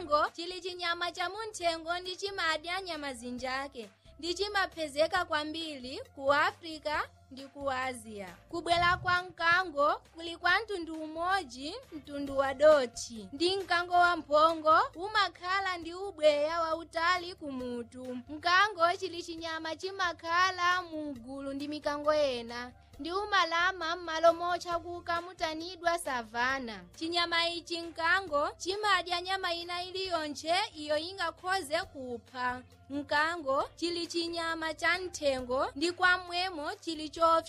mkango chili chinyama cha munthengo ndi chimadya nyama zinjake ndi chimapezeka kwambiri ku Afrika ndi ku Asia. Kubwera kwa mkango kuli kwa mtundu umodzi, mtundu wa dothi. Ndi mkango wa mphongo umakhala ndi ubweya wautali kumutu. Mkango chili chinyama chimakhala mugulu ndi mikango ena ndi umalama m'malo motcha kukamutanidwa savana. Chinyama ichi mkango chimadya nyama ina iliyonse iyo ingakhoze kupha. Mkango chili chinyama cha mthengo ndi kwamwemo chili chopsa